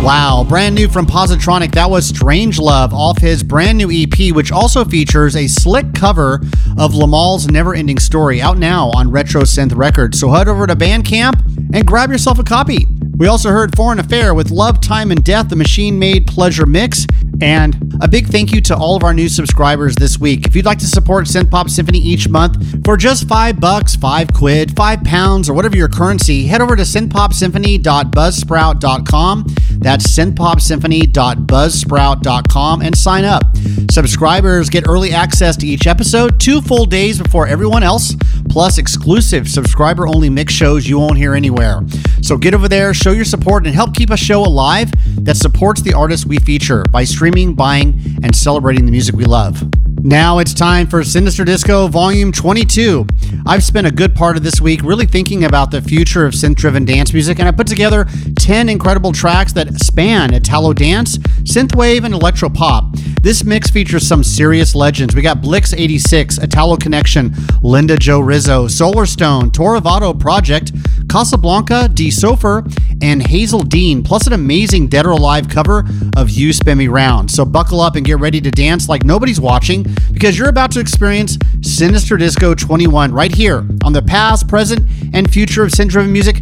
Wow, brand new from Positronic, that was Strange Love off his brand new EP, which also features a slick cover of Lamal's Never Ending Story, out now on Retro Synth Records. So head over to Bandcamp and grab yourself a copy. We also heard Foreign Affair with Love, Time, and Death, the Machine Made Pleasure Mix. And a big thank you to all of our new subscribers this week. If you'd like to support Synth Pop Symphony each month for just $5, £5, £5, or whatever your currency, head over to synthpopsymphony.buzzsprout.com. That's synthpopsymphony.buzzsprout.com and sign up. Subscribers get early access to each episode 2 full days before everyone else, plus exclusive subscriber-only mix shows you won't hear anywhere. So get over there, show your support, and help keep a show alive that supports the artists we feature by streaming, buying, and celebrating the music we love. Now it's time for Sinister Disco Volume 22. I've spent a good part of this week really thinking about the future of synth-driven dance music, and I put together 10 incredible tracks that span Italo dance, synthwave, and electro pop. This mix features some serious legends. We got Blix86, Italo Connection, Linda Jo Rizzo, Solarstone, Toravato Project, Casablanca, D. Sofer, and Hazel Dean, plus an amazing Dead or Alive cover of You Spin Me Round. So buckle up and get ready to dance like nobody's watching, because you're about to experience Sinister Disco 21 right here on the past, present, and future of synth-driven music